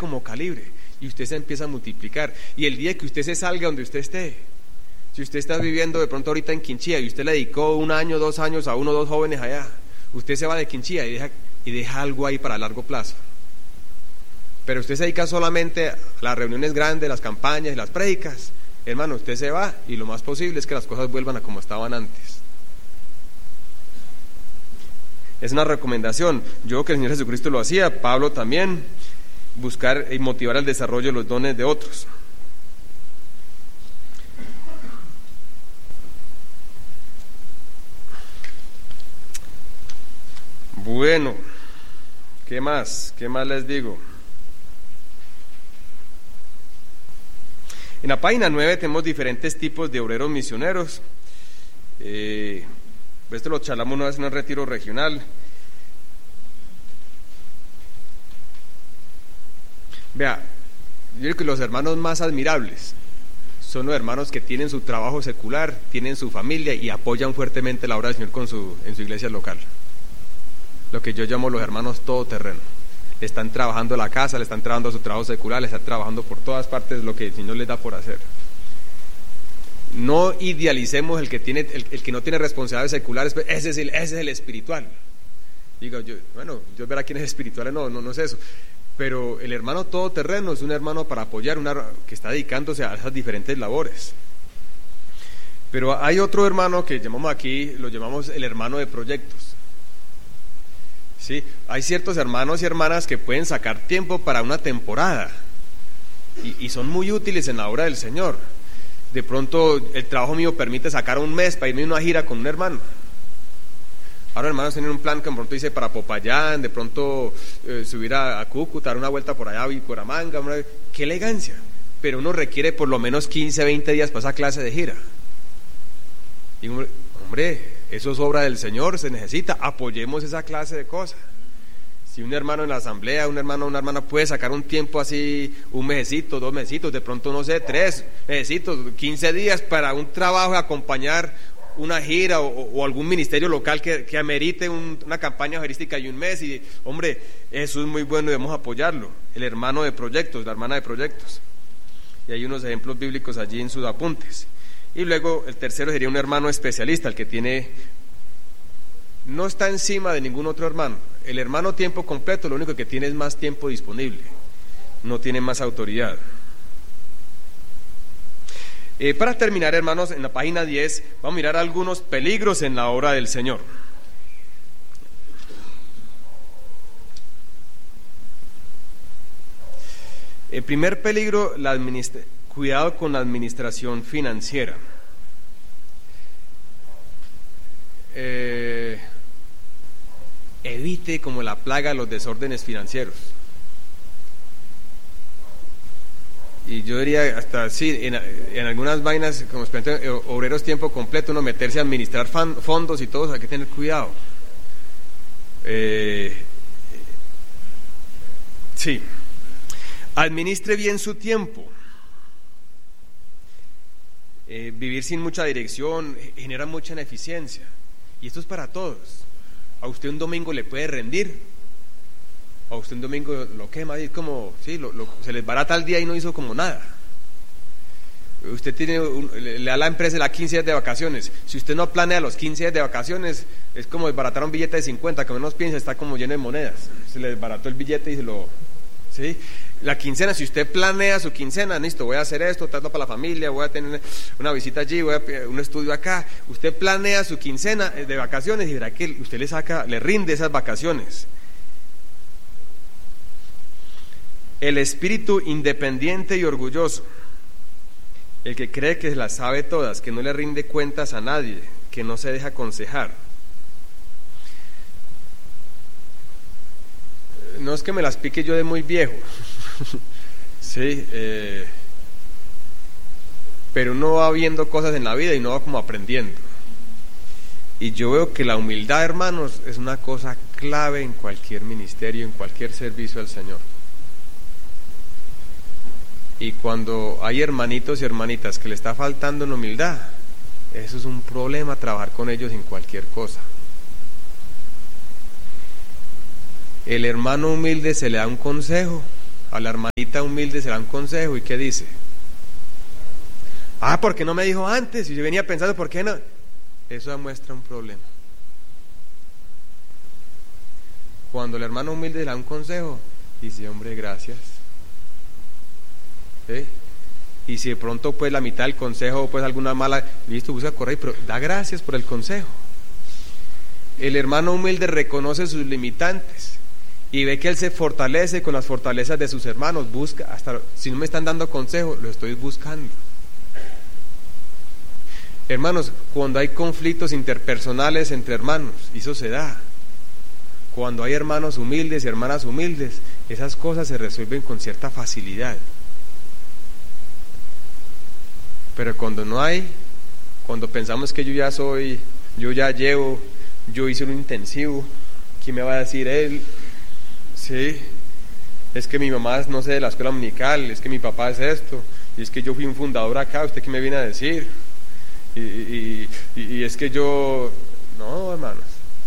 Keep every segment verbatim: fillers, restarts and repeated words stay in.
como calibre, y usted se empieza a multiplicar. Y el día que usted se salga donde usted esté, si usted está viviendo de pronto ahorita en Quinchía y usted le dedicó un año, dos años a uno o dos jóvenes allá, usted se va de Quinchía y deja, y deja algo ahí para largo plazo. Pero usted se dedica solamente a las reuniones grandes, las campañas, las prédicas, hermano, usted se va y lo más posible es que las cosas vuelvan a como estaban antes. Es una recomendación. Yo creo que el Señor Jesucristo lo hacía, Pablo también, buscar y motivar el desarrollo de los dones de otros. Bueno, ¿qué más? ¿Qué más les digo? En la página nueve tenemos diferentes tipos de obreros misioneros. Eh, esto lo charlamos una vez en un retiro regional. Vea, yo creo que los hermanos más admirables son los hermanos que tienen su trabajo secular, tienen su familia y apoyan fuertemente la obra del Señor con su, en su iglesia local. Lo que yo llamo los hermanos todoterreno. Le están trabajando la casa, le están trabajando su trabajo secular, le están trabajando por todas partes lo que el Señor les da por hacer. No idealicemos el que tiene, el, el que no tiene responsabilidades seculares, ese es el, ese es el espiritual. Digo yo, bueno, Dios verá quién es espiritual, no, no, no es eso. Pero el hermano todoterreno es un hermano para apoyar, una, que está dedicándose a esas diferentes labores. Pero hay otro hermano que llamamos aquí, lo llamamos el hermano de proyectos. Sí, hay ciertos hermanos y hermanas que pueden sacar tiempo para una temporada y, y son muy útiles en la obra del Señor. De pronto el trabajo mío permite sacar un mes para irme a una gira con un hermano. Ahora hermanos tienen un plan que de pronto dice para Popayán, de pronto eh, subir a, a Cúcuta, dar una vuelta por allá, Bucaramanga, hombre, qué elegancia. Pero uno requiere por lo menos quince, veinte días para esa clase de gira. Y hombre, hombre eso es obra del Señor, se necesita, apoyemos esa clase de cosas. Si un hermano en la asamblea, un hermano o una hermana puede sacar un tiempo así, un mesecito, dos mesecitos, de pronto no sé, tres mesecitos, quince días para un trabajo, acompañar una gira o, o algún ministerio local que, que amerite un, una campaña evangelística y un mes, y hombre, eso es muy bueno y debemos apoyarlo. El hermano de proyectos, la hermana de proyectos. Y hay unos ejemplos bíblicos allí en sus apuntes. Y luego el tercero sería un hermano especialista, el que tiene, no está encima de ningún otro hermano. El hermano tiempo completo lo único que tiene es más tiempo disponible, no tiene más autoridad. Eh, para terminar, hermanos, en la página diez vamos a mirar algunos peligros en la obra del Señor. El primer peligro, la administración. Cuidado con la administración financiera. Eh, evite como la plaga los desórdenes financieros. Y yo diría hasta sí, en, en algunas vainas, como obreros tiempo completo, uno meterse a administrar fan, fondos y todo, hay que tener cuidado. Eh, sí. Administre bien su tiempo. Eh, vivir sin mucha dirección genera mucha ineficiencia, y esto es para todos. A usted un domingo le puede rendir, a usted un domingo lo quema y es como, sí, lo, lo, se les barata el día y no hizo como nada. Usted tiene un, le, le da a la empresa las quince días de vacaciones, si usted no planea los quince días de vacaciones, es como desbaratar un billete de cincuenta, que menos piensa, está como lleno de monedas, se le desbarató el billete y se lo... ¿sí? La quincena, si usted planea su quincena, listo, voy a hacer esto, trato para la familia, voy a tener una visita allí, voy a un estudio acá, usted planea su quincena de vacaciones y verá que usted le saca, le rinde esas vacaciones. El espíritu independiente y orgulloso, el que cree que las sabe todas, que no le rinde cuentas a nadie, que no se deja aconsejar. No es que me las pique yo de muy viejo, sí, eh, pero uno va viendo cosas en la vida y uno va como aprendiendo. Y yo veo que la humildad, hermanos, es una cosa clave en cualquier ministerio, en cualquier servicio al Señor. Y cuando hay hermanitos y hermanitas que le está faltando en humildad, eso es un problema, trabajar con ellos en cualquier cosa. El hermano humilde se le da un consejo, a la hermanita humilde se le da un consejo, ¿y qué dice? Ah, ¿por qué no me dijo antes? Y yo venía pensando, ¿por qué no? Eso demuestra un problema. Cuando el hermano humilde le da un consejo, dice, hombre, gracias. ¿Sí? Y si de pronto pues la mitad del consejo, pues alguna mala, listo, busca correr, pero da gracias por el consejo. El hermano humilde reconoce sus limitantes y ve que él se fortalece con las fortalezas de sus hermanos. Busca, hasta si no me están dando consejo, lo estoy buscando. Hermanos, cuando hay conflictos interpersonales entre hermanos, y eso se da, cuando hay hermanos humildes y hermanas humildes, esas cosas se resuelven con cierta facilidad. Pero cuando no hay, cuando pensamos que yo ya soy, yo ya llevo, yo hice un intensivo, ¿quién me va a decir él? Sí, es que mi mamá es, no sé, de la escuela dominical, es que mi papá es esto, y es que yo fui un fundador acá, ¿usted qué me viene a decir? Y, y, y, y es que yo, no, hermanos,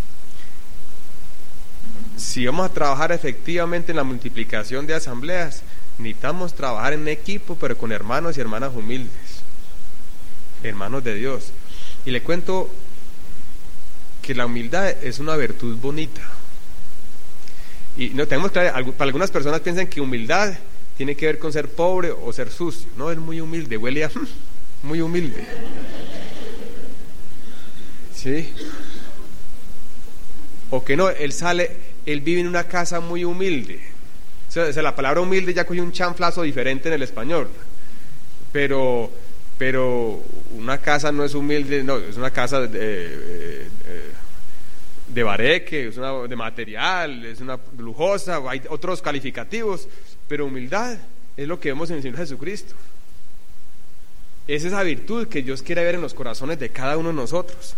si vamos a trabajar efectivamente en la multiplicación de asambleas, necesitamos trabajar en equipo, pero con hermanos y hermanas humildes, hermanos de Dios. Y le cuento que la humildad es una virtud bonita. Y no tenemos que, para algunas personas piensan que humildad tiene que ver con ser pobre o ser sucio. No, es muy humilde, huele a muy humilde. ¿Sí? O que no, él sale, él vive en una casa muy humilde. O sea, o sea, la palabra humilde ya cogió un chanflazo diferente en el español. Pero, pero una casa no es humilde, no, es una casa de, de, de bareque, es una de material, es una lujosa, hay otros calificativos, pero humildad es lo que vemos en el Señor Jesucristo. Es esa virtud que Dios quiere ver en los corazones de cada uno de nosotros.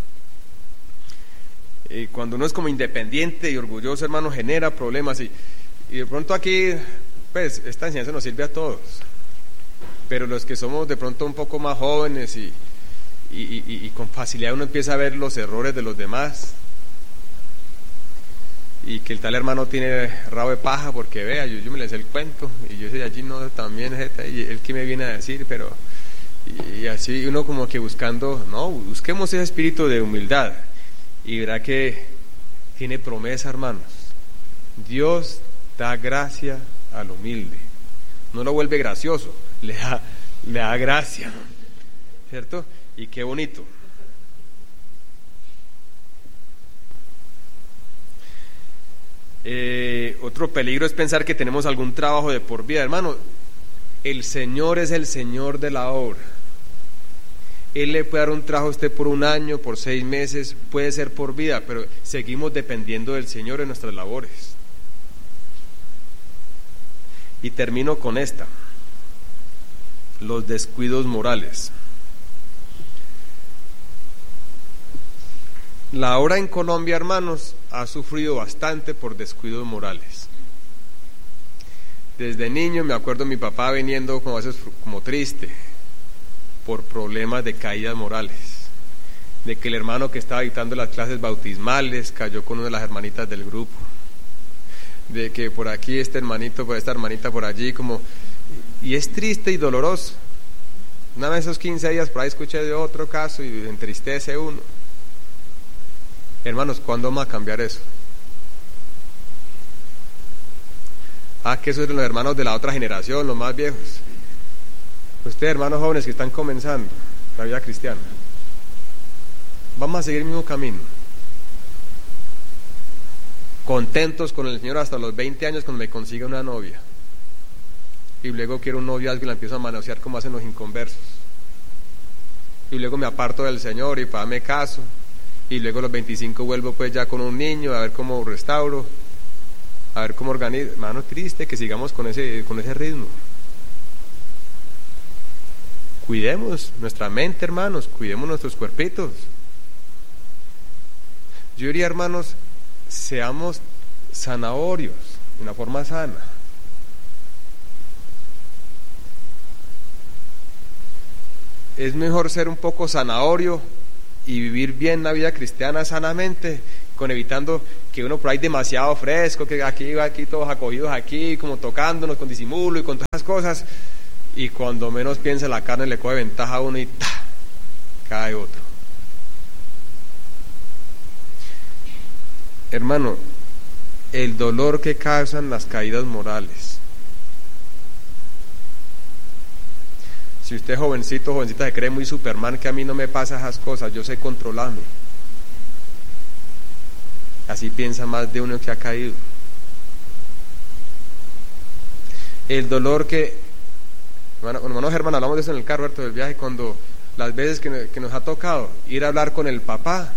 Y cuando uno es como independiente y orgulloso, hermano, genera problemas. Y, y de pronto aquí, pues, esta enseñanza nos sirve a todos. Pero los que somos de pronto un poco más jóvenes y, y, y, y con facilidad uno empieza a ver los errores de los demás. Y que el tal hermano tiene rabo de paja porque vea, yo, yo me le sé el cuento. Y yo sé, allí no, también es esta, y él que me viene a decir, pero... Y, y así uno como que buscando, no, busquemos ese espíritu de humildad. Y verá que tiene promesa, hermanos. Dios da gracia al humilde. No lo vuelve gracioso, le da, le da gracia. ¿Cierto? Y qué bonito. Eh, otro peligro es pensar que tenemos algún trabajo de por vida. Hermano, el Señor es el Señor de la obra. Él le puede dar un trabajo a usted por un año, por seis meses, puede ser por vida, pero seguimos dependiendo del Señor en nuestras labores. Y termino con esta: los descuidos morales. La obra en Colombia, hermanos, ha sufrido bastante por descuidos morales. Desde niño me acuerdo mi papá viniendo como a veces como triste por problemas de caídas morales, de que el hermano que estaba dictando las clases bautismales cayó con una de las hermanitas del grupo, de que por aquí este hermanito, por esta hermanita por allí, como, y es triste y doloroso. Una vez esos quince días por ahí escuché de otro caso y entristece uno. Hermanos, ¿cuándo vamos a cambiar eso? Ah, que esos son los hermanos de la otra generación, los más viejos. Ustedes, hermanos jóvenes que están comenzando la vida cristiana, vamos a seguir el mismo camino, contentos con el Señor hasta los veinte años cuando me consiga una novia, y luego quiero un noviazgo y la empiezo a manosear como hacen los inconversos, y luego me aparto del Señor y para me caso, y luego a los veinticinco vuelvo pues ya con un niño a ver cómo restauro, a ver cómo organizo. Hermano, triste que sigamos con ese, con ese ritmo. Cuidemos nuestra mente, hermanos, cuidemos nuestros cuerpitos. Yo diría, hermanos, seamos zanahorios de una forma sana. Es mejor ser un poco zanahorio y vivir bien la vida cristiana sanamente, con evitando que uno por ahí demasiado fresco, que aquí, aquí todos acogidos aquí, como tocándonos con disimulo y con todas esas cosas, y cuando menos piensa la carne le coge ventaja a uno y ¡ta! Cae otro. Hermano, el dolor que causan las caídas morales. Si usted jovencito, jovencita se cree muy Superman, que a mí no me pasa esas cosas, yo sé controlarme. Así piensa más de uno que ha caído. El dolor que, hermano, hermano Germán, hablamos de eso en el carro, ¿cierto? Del viaje, cuando las veces que, que nos ha tocado ir a hablar con el papá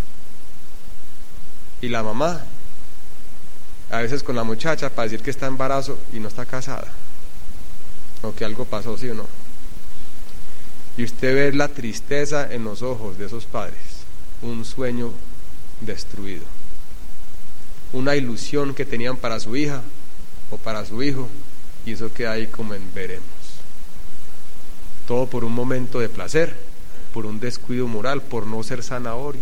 y la mamá, a veces con la muchacha, para decir que está embarazo y no está casada, o que algo pasó, ¿sí o no? Y usted ve la tristeza en los ojos de esos padres, un sueño destruido, una ilusión que tenían para su hija o para su hijo, y eso queda ahí como en veremos. Todo por un momento de placer, por un descuido moral, por no ser zanahoria.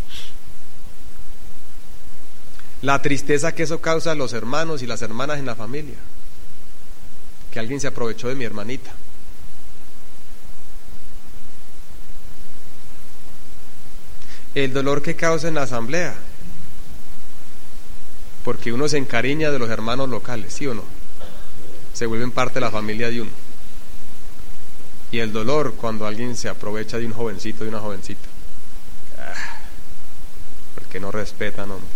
La tristeza que eso causa a los hermanos y las hermanas en la familia, que alguien se aprovechó de mi hermanita. El dolor que causa en la asamblea, porque uno se encariña de los hermanos locales, ¿sí o no? Se vuelven parte de la familia de uno. Y el dolor cuando alguien se aprovecha de un jovencito, de una jovencita, ah, porque no respetan, hombre.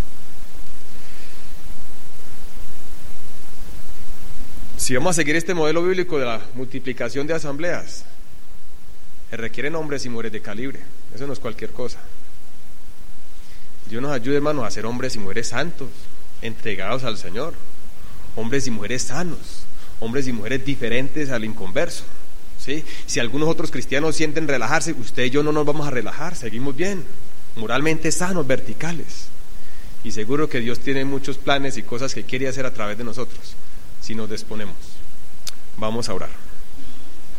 Si vamos a seguir este modelo bíblico de la multiplicación de asambleas, se requieren hombres y mujeres de calibre. Eso no es cualquier cosa. Dios nos ayude, hermanos, a ser hombres y mujeres santos, entregados al Señor, hombres y mujeres sanos, hombres y mujeres diferentes al inconverso, ¿sí? Si algunos otros cristianos sienten relajarse, usted y yo no nos vamos a relajar, seguimos bien, moralmente sanos, verticales, y seguro que Dios tiene muchos planes y cosas que quiere hacer a través de nosotros, si nos disponemos. Vamos a orar.